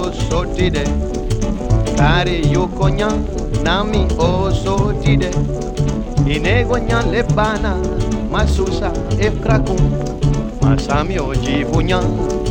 sotide kare yukonya nami o sotide inegonya lebana masusa efrakum masami ojibunya